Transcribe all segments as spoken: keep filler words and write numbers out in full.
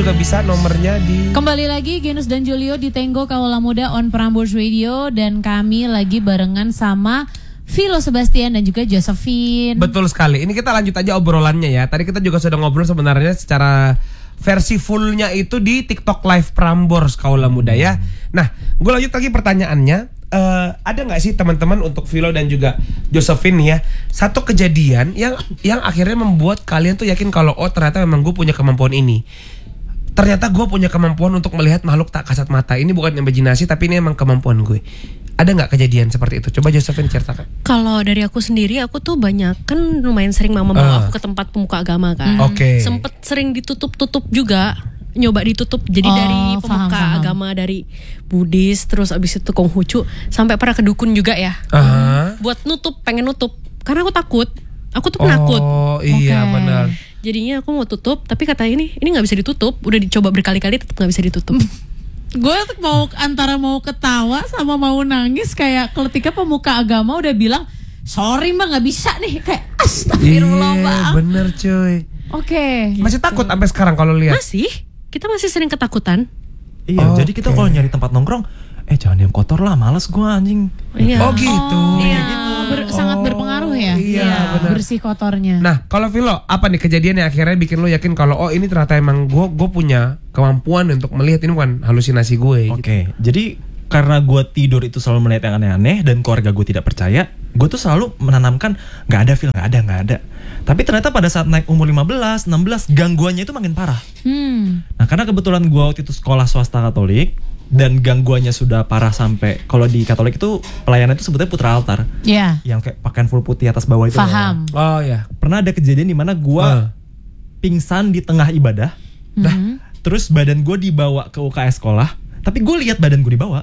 juga bisa nomornya di... Kembali lagi Genus dan Julio di Tenggo Kaula Muda on Prambors Radio. Dan kami lagi barengan sama Philo Sebastian dan juga Josephine. Betul sekali. Ini kita lanjut aja obrolannya ya. Tadi kita juga sudah ngobrol sebenarnya secara versi fullnya itu di TikTok Live Prambors Kaula Muda ya. Nah, gue lanjut lagi pertanyaannya. Uh, ada nggak sih teman-teman untuk Philo dan juga Josephine ya, satu kejadian yang yang akhirnya membuat kalian tuh yakin kalau oh ternyata memang gue punya kemampuan ini. Ternyata gue punya kemampuan untuk melihat makhluk tak kasat mata. Ini bukan imajinasi tapi ini emang kemampuan gue. Ada nggak kejadian seperti itu? Coba Josephine ceritakan. Kalau dari aku sendiri, aku tuh banyak kan lumayan sering mama bawa uh. aku ke tempat pemuka agama kan. Oke. Okay. Sempet sering ditutup-tutup juga. Nyoba ditutup jadi oh, dari pemuka faham, agama faham. Dari Buddhis terus abis itu Konghucu sampai pernah ke dukun juga ya. Uh-huh. Buat nutup, pengen nutup karena aku takut. Aku tuh penakut. Oh iya okay. Benar. Jadinya aku mau tutup tapi kata ini ini nggak bisa ditutup. Udah dicoba berkali-kali tetap nggak bisa ditutup. Gue mau antara mau ketawa sama mau nangis kayak ketika pemuka agama udah bilang sorry mbak nggak bisa nih kayak astagfirullah mbak. Iya bener cuy. Oke. Okay. Masih gitu. Takut sampai sekarang kalau lihat? Masih. Kita masih sering ketakutan. Iya, oh, jadi kita okay. kalau nyari tempat nongkrong, eh jangan yang kotor lah, malas gue anjing. Iya. Oh gitu. Oh, iya. Gitu. Ber, oh, sangat berpengaruh ya. Iya, iya bersih kotornya. Nah, kalau Philo, apa nih kejadian yang akhirnya bikin lo yakin kalau oh ini ternyata emang gue gue punya kemampuan untuk melihat ini bukan halusinasi gue. Oke, okay. gitu. Jadi karena gue tidur itu selalu melihat yang aneh-aneh dan keluarga gue tidak percaya, gue tuh selalu menanamkan nggak ada Phil, nggak ada, nggak ada. Tapi ternyata pada saat naik umur lima belas, enam belas, gangguannya itu makin parah. Hmm. Nah karena kebetulan gue waktu itu sekolah swasta Katolik dan gangguannya sudah parah sampai kalau di Katolik itu pelayanan itu sebetulnya putra altar. Iya. Yeah. Yang kayak pakaian full putih atas bawah itu. Paham. Oh ya. Yeah. Pernah ada kejadian di mana gue uh. pingsan di tengah ibadah. Mm-hmm. Dah. Terus badan gue dibawa ke U K S sekolah, tapi gue lihat badan gue dibawa.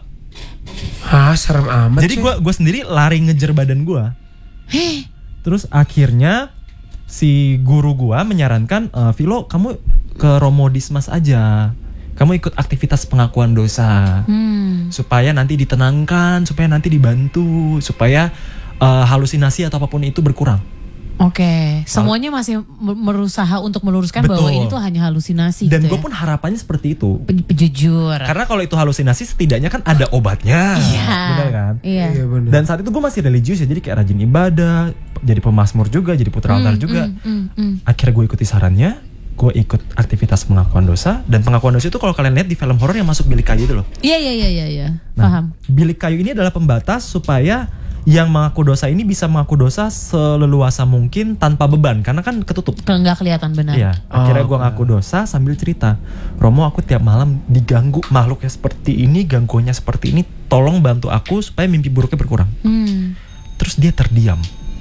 Hah, serem amat. Jadi gue gue sendiri lari ngejar badan gue. Heh. Terus akhirnya si guru gue menyarankan, e, Philo kamu ke Romo Dismas aja. Kamu ikut aktivitas pengakuan dosa. Hmm. Supaya nanti ditenangkan, supaya nanti dibantu, supaya uh, halusinasi atau apapun itu berkurang. Oke, okay. Semuanya masih berusaha untuk meluruskan Betul. Bahwa ini tuh hanya halusinasi. Dan gitu gue ya? pun harapannya seperti itu. Jujur. Karena kalau itu halusinasi setidaknya kan ada obatnya. Iya. Benar kan? Iya. Iya benar. Dan saat itu gue masih religius ya, jadi kayak rajin ibadah, jadi pemazmur juga, jadi putra altar mm, juga. Mm, mm, mm. Akhirnya gue ikuti sarannya, gue ikut aktivitas pengakuan dosa. Dan pengakuan dosa itu kalau kalian lihat di film horor yang masuk bilik kayu itu loh. Iya iya iya iya. iya. Nah, paham. Bilik kayu ini adalah pembatas supaya yang mengaku dosa ini bisa mengaku dosa seleluasa mungkin tanpa beban karena kan ketutup. Kalau nggak kelihatan benar. Iya. Akhirnya oh, gue ngaku dosa sambil cerita, Romo aku tiap malam diganggu makhluknya seperti ini, gangguannya seperti ini. Tolong bantu aku supaya mimpi buruknya berkurang. Hmm. Terus dia terdiam.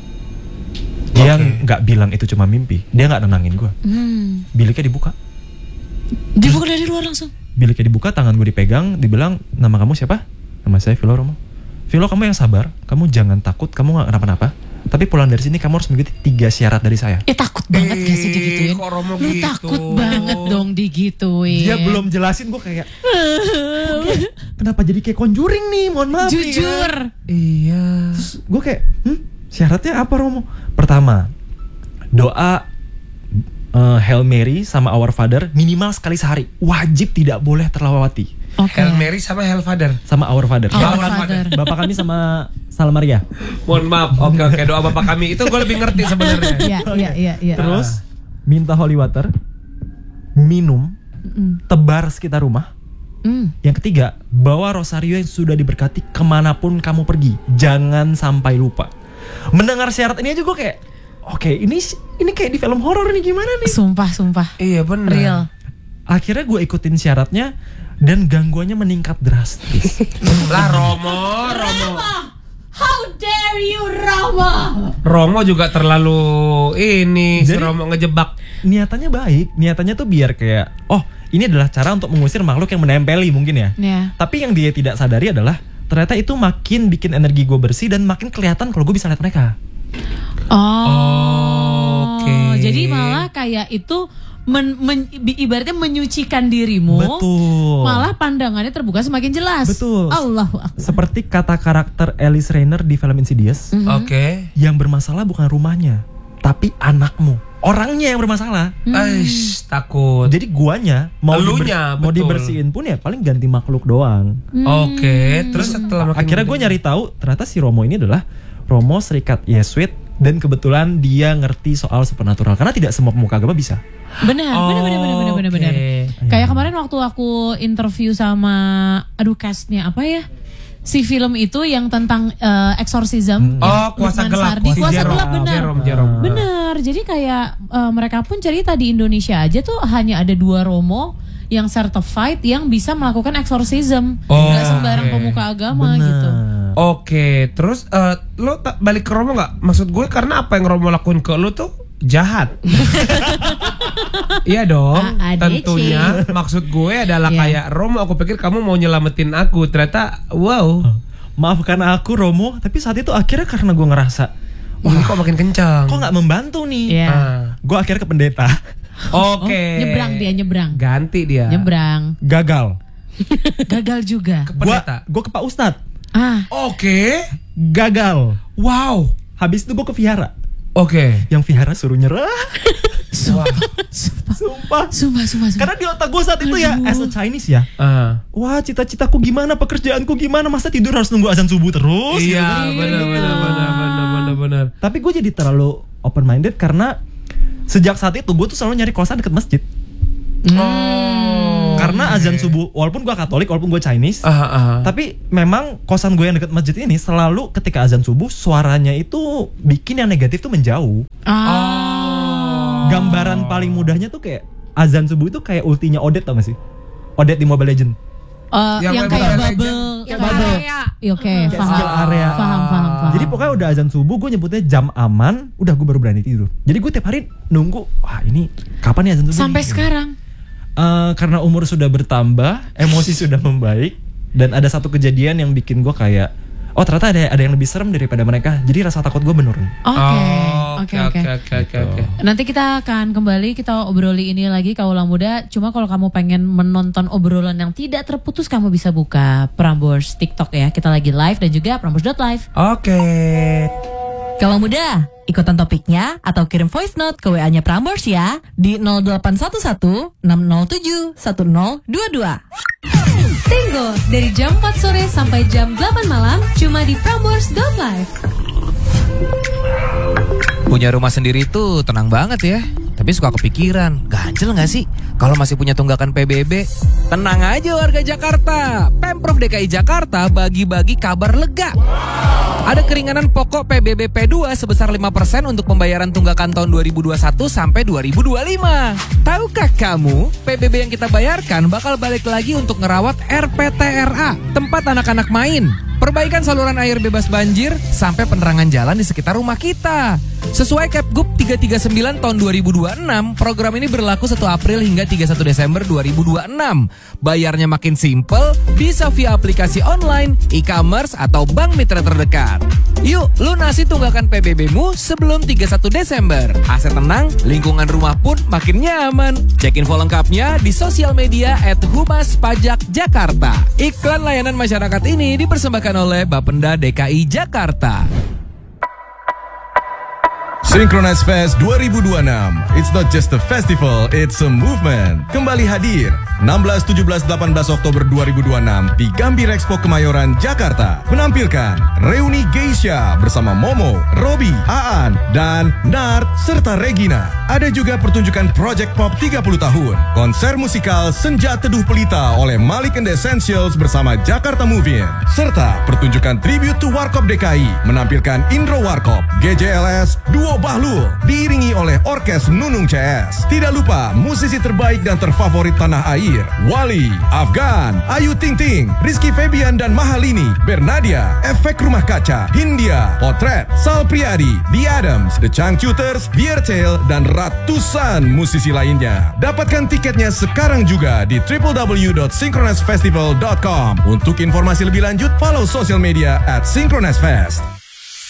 Dia nggak okay. bilang itu cuma mimpi. Dia nggak nenangin gue. Hmm. Biliknya dibuka. Dibuka dari luar langsung. Biliknya dibuka, tangan gue dipegang, dibilang nama kamu siapa? Nama saya Philo Romo. Philo kamu yang sabar, kamu jangan takut, kamu gak kenapa-napa. Tapi pulang dari sini kamu harus mengikuti tiga syarat dari saya. Ya takut banget eh, gak sih digituin? Lu gitu. Takut banget dong digituin. Dia belum jelasin, gue kayak kenapa jadi kayak Conjuring nih, mohon maaf. Jujur. Ya. Iya. Terus gue kayak, hmm, syaratnya apa Romo? Pertama, doa uh, Hail Mary sama Our Father minimal sekali sehari. Wajib tidak boleh terlewati. Okay. Hail Mary sama Hail Father sama Our Father. Our Father. Bapak kami sama Salam Maria. Mohon maaf. Oke oke doa Bapak kami itu gue lebih ngerti sebenarnya. Iya iya iya iya. Terus minta holy water, minum, mm. tebar sekitar rumah. Mm. Yang ketiga, bawa rosario yang sudah diberkati kemanapun kamu pergi. Jangan sampai lupa. Mendengar syarat ini aja gue kayak, oke okay, ini ini kayak di film horor nih, gimana nih? Sumpah sumpah. Iya benar. Real. Akhirnya gue ikutin syaratnya. Dan gangguannya meningkat drastis. Lah Romo, Romo. How dare you Romo? Romo juga terlalu ini, si Romo ngejebak. Niatannya baik, niatannya tuh biar kayak, oh ini adalah cara untuk mengusir makhluk yang menempeli mungkin ya. Yeah. Tapi yang dia tidak sadari adalah ternyata itu makin bikin energi gue bersih dan makin kelihatan kalau gue bisa lihat mereka. Oh, oh oke. Okay. Jadi malah kayak itu Men, men, ibaratnya menyucikan dirimu. Betul. Malah pandangannya terbuka semakin jelas. Betul. Allahu Akbar. Seperti kata karakter Alice Rainer di film Insidious. Mm-hmm. Oke. Okay. Yang bermasalah bukan rumahnya, tapi anakmu, orangnya yang bermasalah. Aish, takut. Jadi guanya mau Elunya, diber- mau betul. dibersihin pun ya paling ganti makhluk doang. Oke, terus setelah makin Akhirnya gue nyari tahu ternyata si Romo ini adalah Romo Serikat Yesuit, dan kebetulan dia ngerti soal supernatural karena tidak semua pemuka agama bisa. Benar, Oh, benar, benar, benar, benar, benar, benar. oke. Kayak kemarin waktu aku interview sama, aduh castnya apa ya? Si film itu yang tentang eh, exorcism. Oh, yang kuasa Lukman gelap. Sardi. Si Kuasa Jerome. gelap benar. Jerome, Jerome. Benar. Jadi kayak eh, mereka pun cerita di Indonesia aja tuh hanya ada dua Romo yang certified yang bisa melakukan exorcism. Oh, Gak sembarang oke. pemuka agama gitu. Oke, terus eh, lo tak balik ke Romo nggak? Maksud gue karena apa yang Romo lakuin ke lo tuh jahat. Iya dong, A- A D C. tentunya. Maksud gue adalah Iya. kayak Romo, aku pikir kamu mau nyelamatin aku. Ternyata, wow, Maafkan aku Romo, tapi saat itu akhirnya karena gue ngerasa, ini kok makin kencang. kok nggak membantu nih. Iya. Ah. Gue akhirnya ke pendeta. Oke. Oh, nyebrang dia, nyebrang. Ganti dia. Nyebrang. Gagal. Gagal juga. Ke Gue pendeta. gue ke Pak Ustadz. Ah, Oke. Gagal. Wow. Habis itu gue ke vihara. Oke. Yang vihara suruh nyerah. sumpah, sumpah, Sumpah. sumpah, sumpah, sumpah. Karena di otak gue saat itu ya, Aduh. as a Chinese ya, Ah. wah cita-citaku gimana, pekerjaanku gimana, masa tidur harus nunggu azan subuh terus? Iya, Iya. benar benar benar benar benar benar. Tapi gue jadi terlalu open minded karena sejak saat itu gue tuh selalu nyari kosan deket masjid. Oh. Karena azan subuh, walaupun gue Katolik, walaupun gue Chinese, Ah, ah. tapi memang kosan gue yang deket masjid ini selalu ketika azan subuh suaranya itu bikin yang negatif tuh menjauh. Ah. Gambaran paling mudahnya tuh kayak azan subuh itu kayak ultinya Odette, tau gak sih? Odette di Mobile Legend. Eh, Yang yang Mobile kayak Legend. bubble, Yang bubble. area. Iya, oke, Kayak paham. skill area. Paham, paham, paham. Jadi pokoknya udah azan subuh gue nyebutnya jam aman, udah gue baru berani tidur. Jadi gue tiap hari nunggu, wah ini kapan nih azan subuh? Sampai nih? sekarang. Eh, karena umur sudah bertambah, emosi sudah membaik, dan ada satu kejadian yang bikin gue kayak, oh ternyata ada ada yang lebih serem daripada mereka. Jadi rasa takut gue menurun. Oke, Oh, oke, oke. oke oke oke. Nanti kita akan kembali kita obroli ini lagi Kaulah Muda. Cuma kalau kamu pengen menonton obrolan yang tidak terputus, kamu bisa buka Prambors TikTok ya. Kita lagi live dan juga prambors dot live. Oke. Kaulah Muda, ikutan topiknya atau kirim voice note ke W A-nya Prambors ya di nol delapan satu satu enam nol tujuh satu nol dua dua. Tenggo dari jam empat sore sampai jam delapan malam cuma di prambors dot live. Punya rumah sendiri tuh tenang banget ya. Tapi suka kepikiran, ganjel gak sih kalau masih punya tunggakan P B B? Tenang aja warga Jakarta, Pemprov D K I Jakarta bagi-bagi kabar lega. Ada keringanan pokok P B B P dua sebesar lima persen untuk pembayaran tunggakan tahun dua ribu dua puluh satu sampai dua ribu dua puluh lima. Tahukah kamu, P B B yang kita bayarkan bakal balik lagi untuk ngerawat R P T R A, tempat anak-anak main, perbaikan saluran air bebas banjir, sampai penerangan jalan di sekitar rumah kita. Sesuai Kepgub tiga tiga sembilan tahun dua ribu dua puluh enam, program ini berlaku satu April hingga tiga puluh satu Desember dua ribu dua puluh enam. Bayarnya makin simple, bisa via aplikasi online, e-commerce, atau bank mitra terdekat. Yuk, lunasi tunggakan P B B-mu sebelum tiga puluh satu Desember. Aset tenang, lingkungan rumah pun makin nyaman. Cek info lengkapnya di sosial media at Humas Pajak Jakarta. Iklan layanan masyarakat ini dipersembahkan oleh Bapenda D K I Jakarta. Synchronize Fest dua ribu dua puluh enam. It's not just a festival, it's a movement. Kembali hadir enam belas, tujuh belas, delapan belas Oktober dua ribu dua puluh enam di Gambir Expo Kemayoran, Jakarta. Menampilkan Reuni Geisha bersama Momo, Robi, Aan, dan Nart serta Regina. Ada juga pertunjukan Project Pop tiga puluh tahun. Konser musikal Senja Teduh Pelita oleh Malik and the Essentials bersama Jakarta Movie. Serta pertunjukan tribute to Warkop D K I menampilkan Indro Warkop, G J L S, Duo Bahlul, diiringi oleh Orkes Nunung C S. Tidak lupa musisi terbaik dan terfavorit tanah air, Wali, Afgan, Ayu Ting Ting, Rizky Febian dan Mahalini, Bernadia, Efek Rumah Kaca, Hindia, Potret, Sal Priadi, The Adams, The Changcuters, Beer Tail, dan ratusan musisi lainnya. Dapatkan tiketnya sekarang juga di w w w dot synchronize festival dot com. Untuk informasi lebih lanjut, follow sosial media at Synchronize Fest.